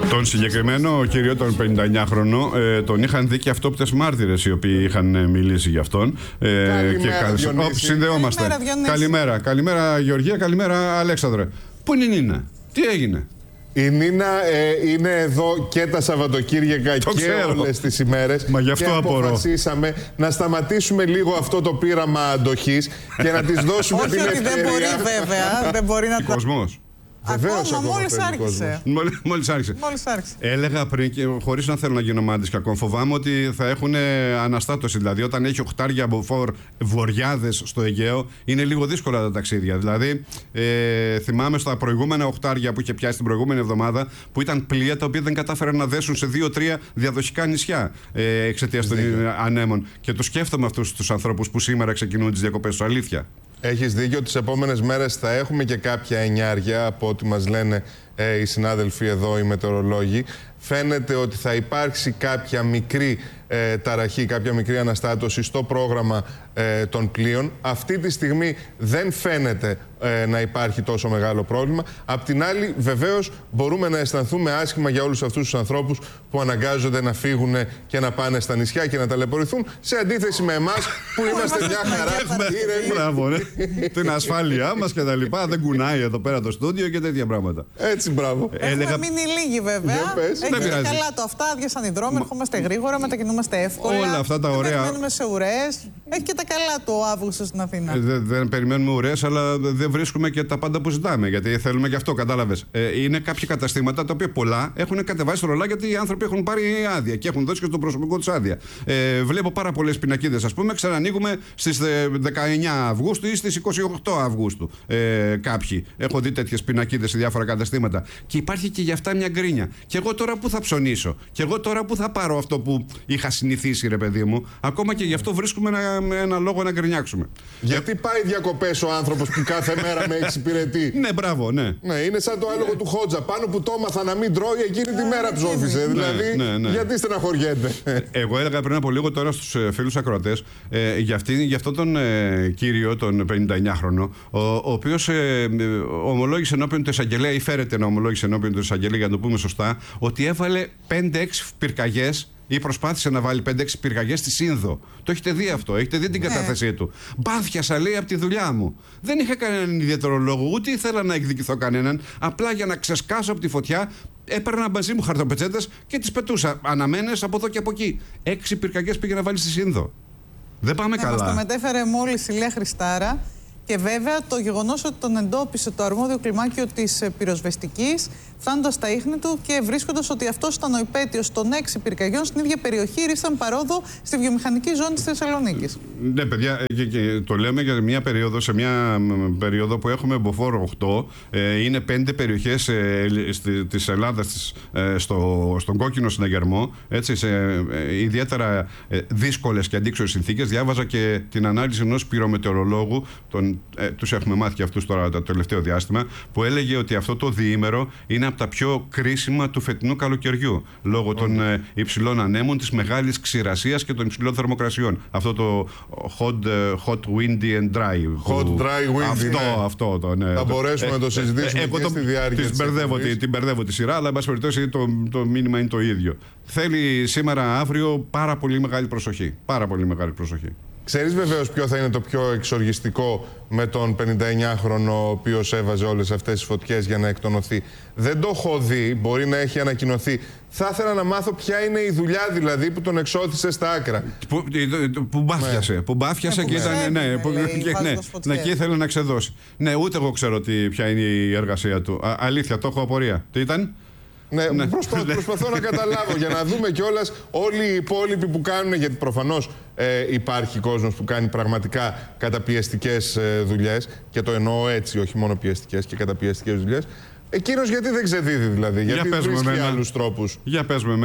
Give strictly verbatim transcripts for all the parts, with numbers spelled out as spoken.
Τον συγκεκριμένο κύριο, τον πενηνταεννιάχρονο, ε, τον είχαν δει και αυτόπτες μάρτυρες οι οποίοι είχαν ε, μιλήσει για αυτόν. Ε, καλημέρα, και κα... συνδεόμαστε. Καλημέρα, καλημέρα, καλημέρα Γεωργία, καλημέρα Αλέξανδρε. Πού είναι η Νίνα, τι έγινε? Η Νίνα ε, είναι εδώ και τα Σαββατοκύριακα το και ξέρω. όλες τις ημέρες. Μα γι' αυτό και απορώ. αποφασίσαμε να σταματήσουμε λίγο αυτό το πείραμα αντοχής και να της δώσουμε την ευκαιρία. Όχι ότι δεν μπορεί βέβαια, δεν μπορεί να... Κοσμός. Βεβαίως, ακόμα, μόλις άρχισε. Μόλις, μόλις άρχισε. Μόλις άρχισε. Έλεγα πριν, και χωρίς να θέλω να γίνω μάντης κακόν, φοβάμαι ότι θα έχουν αναστάτωση. Δηλαδή, όταν έχει οχτάρια μποφόρ βοριάδες στο Αιγαίο, είναι λίγο δύσκολα τα ταξίδια. Δηλαδή, ε, θυμάμαι στα προηγούμενα οχτάρια που είχε πιάσει την προηγούμενη εβδομάδα, που ήταν πλοία τα οποία δεν κατάφεραν να δέσουν σε δύο-τρία διαδοχικά νησιά ε, εξαιτίας των ανέμων. Και το σκέφτομαι αυτούς τους ανθρώπους που σήμερα ξεκινούν τις διακοπές τους. Αλήθεια. Έχεις δίκιο, τις επόμενες μέρες θα έχουμε και κάποια εννιάρια από ό,τι μας λένε ε, οι συνάδελφοι εδώ, οι μετεωρολόγοι. Φαίνεται ότι θα υπάρξει κάποια μικρή ε, ταραχή, κάποια μικρή αναστάτωση στο πρόγραμμα ε, των πλοίων. Αυτή τη στιγμή δεν φαίνεται ε, να υπάρχει τόσο μεγάλο πρόβλημα. Απ' την άλλη, βεβαίως, μπορούμε να αισθανθούμε άσχημα για όλους αυτούς τους ανθρώπους που αναγκάζονται να φύγουν και να πάνε στα νησιά και να ταλαιπωρηθούν, σε αντίθεση με εμάς που είμαστε μια χαρά. Μπράβο, ναι. Την ασφάλειά μας και τα λοιπά. Δεν κουνάει εδώ πέρα το στούντιο και τέτοια πράγματα. Έτσι, μπράβο. Έχουμε μείνει λίγοι βέβαια. Δεν πειράζει. Καλά το αυτά, άδειασαν οι δρόμοι, ερχόμαστε γρήγορα, μετακινούμαστε εύκολα. Όλα αυτά τα ωραία. Δεν περιμένουμε σε ουρές. Έχει και τα καλά του ο Αύγουστος στην Αθήνα. Ε, δεν, δεν περιμένουμε ουρές, αλλά δεν βρίσκουμε και τα πάντα που ζητάμε. Γιατί θέλουμε και αυτό, κατάλαβες. Ε, είναι κάποια καταστήματα τα οποία πολλά έχουν κατεβάσει ρολά, γιατί οι άνθρωποι έχουν πάρει άδεια και έχουν δώσει και στο προσωπικό τους άδεια. Ε, βλέπω πάρα πολλές πινακίδες, ας πούμε, ξανανοίγουμε στις δεκαεννιά Αυγούστου ή στις είκοσι οκτώ Αυγούστου. Ε, κάποιοι. Έχω δει τέτοιες πινακίδες σε διάφορα καταστήματα. Και υπάρχει και γι' αυτά μια γκρίνια. Και εγώ τώρα που θα ψωνίσω, και εγώ τώρα που θα πάρω αυτό που είχα συνηθίσει, ρε παιδί μου, ακόμα και γι' αυτό βρίσκουμε ένα, ένα λόγο να γκρινιάξουμε. Γιατί πάει διακοπές ο άνθρωπος που κάθε μέρα με εξυπηρετεί? Ναι, μπράβο, ναι. Ναι, είναι σαν το άλογο του Χότζα. Πάνω που το έμαθα να μην τρώει, εκείνη τη μέρα του όφησε. Δηλαδή, ναι, ναι. γιατί στεναχωριέται? Εγώ έλεγα πριν από λίγο τώρα στους φίλους ακροατές ε, για, αυτή, για αυτόν τον ε, κύριο, τον πενηνταεννιάχρονο, ο, ο οποίος ε, ομολόγησε ενώπιον του εισαγγελέα, ή φέρεται να ομολόγησε ενώπιον του εισαγγελέα, για να το πούμε σωστά, ότι έβαλε πέντε έξι πυρκαγιές ή προσπάθησε να βάλει πέντε έξι πυρκαγιές στη Σύνδο. Το έχετε δει αυτό, έχετε δει την κατάθεσή του. Μπάθιασα, λέει, από τη δουλειά μου. Δεν είχα κανέναν ιδιαίτερο λόγο, ούτε ήθελα να εκδικηθώ κανέναν. Απλά για να ξεσκάσω από τη φωτιά, έπαιρνα μαζί μου χαρτοπετσέτες και τις πετούσα αναμένες από εδώ και από εκεί. Έξι πυρκαγιές πήγε να βάλει στη Σύνδο. Δεν πάμε ναι, καλά. Μας το μετέφερε μόλις η Λέα Χριστάρα. Και βέβαια το γεγονός ότι τον εντόπισε το αρμόδιο κλιμάκιο της πυροσβεστικής, φτάνοντας στα ίχνη του και βρίσκοντας ότι αυτός ήταν ο υπέτειος των έξι πυρκαγιών στην ίδια περιοχή, ρίσαν παρόδο στη βιομηχανική ζώνη της Θεσσαλονίκης. Ναι, παιδιά, και, και το λέμε για μια περίοδο, σε μια περίοδο που έχουμε μποφόρ οκτώ, ε, είναι πέντε περιοχές ε, στη, της Ελλάδας της, ε, στο, στον κόκκινο συναγερμό, έτσι, σε ε, ιδιαίτερα ε, δύσκολες και αντίξωες συνθήκες. Διάβαζα και την ανάλυση ενός πυρομετεωρολόγου, τον Ε, τους έχουμε μάθει και αυτούς τώρα το τελευταίο διάστημα, που έλεγε ότι αυτό το διήμερο είναι από τα πιο κρίσιμα του φετινού καλοκαιριού, λόγω mm. των ε, υψηλών ανέμων, της μεγάλης ξηρασίας και των υψηλών θερμοκρασιών. Αυτό το hot, hot windy and dry. Hot, dry, windy. Αυτό, ναι. αυτό το, ναι. Θα μπορέσουμε ε, να το συζητήσουμε ε, ε, και το, στη διάρκεια της μπερδεύω, τη, την μπερδεύω τη σειρά, αλλά εν πάση περιπτώσει το, το μήνυμα είναι το ίδιο. Θέλει σήμερα, αύριο, πάρα πολύ μεγάλη προσοχή. Πάρα πολύ μεγάλη προσοχή. Ξέρεις βεβαίως ποιο θα είναι το πιο εξοργιστικό με τον πενηνταεννιάχρονο ο οποίος έβαζε όλες αυτές τις φωτιές για να εκτονωθεί? Δεν το έχω δει, μπορεί να έχει ανακοινωθεί. Θα ήθελα να μάθω ποια είναι η δουλειά δηλαδή που τον εξώθησε στα άκρα. Που, που μπάφιασε, ναι. που μπάφιασε ναι, και ήταν. Ναι, ναι, που, λέει, και, ναι, ναι, και ήθελε να ξεδώσει. Ναι, ούτε εγώ ξέρω τι, ποια είναι η εργασία του. Α, αλήθεια, το έχω απορία. Τι ήταν? Ναι, ναι. Προσπα, προσπαθώ να καταλάβω για να δούμε κιόλας όλοι οι υπόλοιποι που κάνουν, γιατί προφανώς ε, υπάρχει κόσμος που κάνει πραγματικά καταπιεστικές ε, δουλειές, και το εννοώ έτσι, όχι μόνο πιεστικές και καταπιεστικές δουλειές. Εκείνος γιατί δεν ξεδίδει δηλαδή, γιατί βρίσκει άλλους τρόπους? Για πες με εμένα.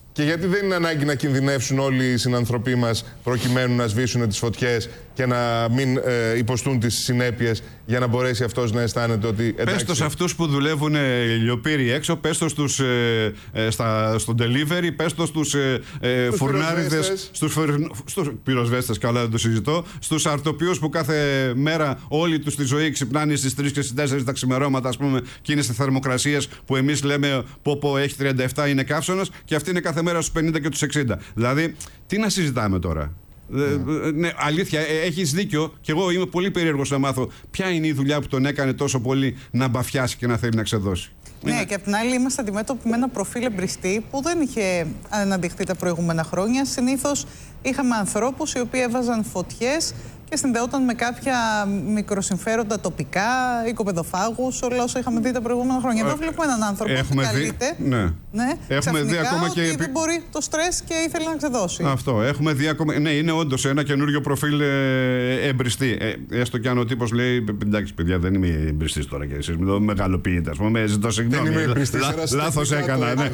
Και γιατί δεν είναι ανάγκη να κινδυνεύσουν όλοι οι συνανθρωποί μας προκειμένου να σβήσουν τις φωτιές και να μην ε, υποστούν τις συνέπειες για να μπορέσει αυτός να αισθάνεται ότι εντάξει. Πες το σε αυτούς που δουλεύουν ηλιοπύροι έξω, πες το στους, ε, ε, στα, στο delivery, πες το στους ε, ε, φουρνάριδες, στους, στους πυροσβέστες, καλά δεν το συζητώ, στους αρτοποιούς που κάθε μέρα όλοι τους τη ζωή ξυπνάνε στις τρεις και στις τέσσερις τα ξημερώματα, ας πούμε, και είναι σε θερμοκρασίες που εμείς λέμε πω πω έχει τριάντα επτά, είναι καύσωνας, και αυτή είναι κάθε μέρα στους πενήντα και τους εξήντα. Δηλαδή, τι να συζητάμε τώρα. Mm. Ναι, αλήθεια, έχεις δίκιο. Και εγώ είμαι πολύ περίεργος να μάθω ποια είναι η δουλειά που τον έκανε τόσο πολύ να μπαφιάσει και να θέλει να ξεδώσει. Ναι, είναι... και απ' την άλλη είμαστε αντιμέτωποι με ένα προφίλ εμπριστή που δεν είχε αναδειχθεί τα προηγούμενα χρόνια. Συνήθως είχαμε ανθρώπους οι οποίοι έβαζαν φωτιές και συνδεόταν με κάποια μικροσυμφέροντα τοπικά, οικοπεδοφάγους, όλα όσα είχαμε δει τα προηγούμενα χρόνια. Εδώ βλέπουμε έναν άνθρωπο που καλείται. Ναι. Ναι, έχουμε δει ακόμα ότι και. Δεν μπορεί το στρες και ήθελε να ξεδώσει. Αυτό. Έχουμε δει ακόμα. Ναι, είναι όντως ένα καινούριο προφίλ ε, εμπριστή. Ε, έστω και αν ο τύπος λέει: εντάξει, παιδιά, δεν είμαι εμπριστής τώρα και εσείς. Μην το μεγαλοποιείτε. Α πούμε, ζητώ συγγνώμη. Δεν είμαι εμπριστής. Λάθος έκανα. Ναι.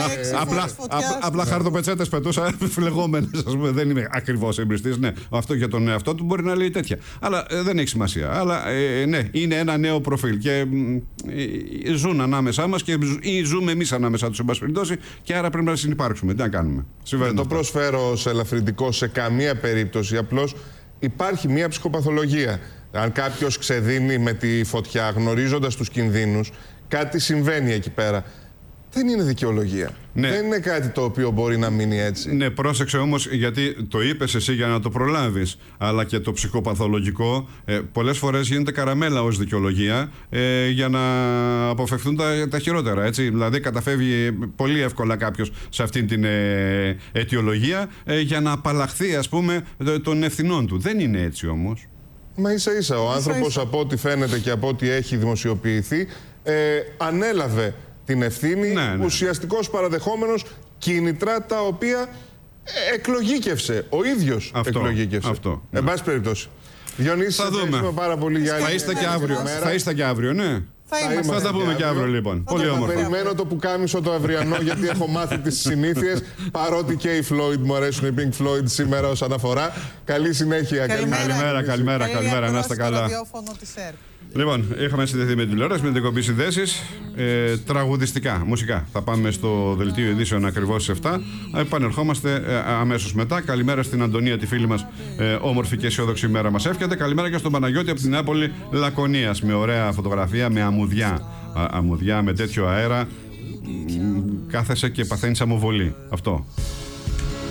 Απλά χαρτοπετσέτες πετούσα φλεγόμενες. Δεν είμαι ακριβώς εμπριστής. Ναι, αυτό για τον εαυτό του μπορεί να λέει τέτοια. Αλλά ε, δεν έχει σημασία. Αλλά ε, ναι, είναι ένα νέο προφίλ. Και ε, ζουν ανάμεσά μας και ή ζούμε εμείς ανάμεσά τους, εν πάση περιπτώσει, και άρα πρέπει να συνυπάρξουμε. Τι να κάνουμε. Δεν το προσφέρω σε ελαφρυντικό σε καμία περίπτωση. Απλώς υπάρχει μια ψυχοπαθολογία. Αν κάποιος ξεδίνει με τη φωτιά, γνωρίζοντας τους κινδύνους, κάτι συμβαίνει εκεί πέρα. Δεν είναι δικαιολογία. Ναι. Δεν είναι κάτι το οποίο μπορεί να μείνει έτσι. Ναι, πρόσεξε όμως, γιατί το είπες εσύ για να το προλάβεις, αλλά και το ψυχοπαθολογικό ε, πολλές φορές γίνεται καραμέλα ως δικαιολογία ε, για να αποφευθούν τα, τα χειρότερα. Έτσι. Δηλαδή καταφεύγει πολύ εύκολα κάποιος σε αυτήν την ε, αιτιολογία ε, για να απαλλαχθεί, ας πούμε, των ευθυνών του. Δεν είναι έτσι όμως. Μα ίσα ίσα ο άνθρωπος, από ό,τι φαίνεται και από ό,τι έχει δημοσιοποιηθεί, ε, ανέλαβε την ευθύνη, ναι, ναι. ουσιαστικός παραδεχόμενος κίνητρα τα οποία εκλογήκευσε. Ο ίδιος αυτό, εκλογήκευσε. Αυτό, ναι. Εν πάση περιπτώσει. Διονύση, θα δούμε. Πάρα πολύ για θα είστε και αύριο. Θα είστε και αύριο, ναι. Θα, θα, θα τα πούμε και αύριο, λοιπόν. Θα πολύ όμορφα. Θα περιμένω το πουκάμισο το αυριανό, γιατί έχω μάθει τις συνήθειες. Παρότι και οι Floyd μου αρέσουν, οι Pink Floyd σήμερα ως αναφορά. Καλή συνέχεια. Καλημέρα, καλημέρα, καλημέρα, καλημέρα. Να είστε καλά. Λοιπόν, είχαμε συνδεθεί με την τηλεόραση, με την εκπομπή Συνδέσεις. Ε, τραγουδιστικά, μουσικά. Θα πάμε στο δελτίο ειδήσεων ακριβώς στις επτά. Επανερχόμαστε ε, αμέσως μετά. Καλημέρα στην Αντωνία, τη φίλη μας. Ε, όμορφη και αισιόδοξη ημέρα μας εύχεται. Καλημέρα και στον Παναγιώτη από την Νεάπολη Λακωνίας. Με ωραία φωτογραφία, με αμμουδιά. Α, αμμουδιά με τέτοιο αέρα. Κάθεσαι και παθαίνεις αμμοβολή. Αυτό.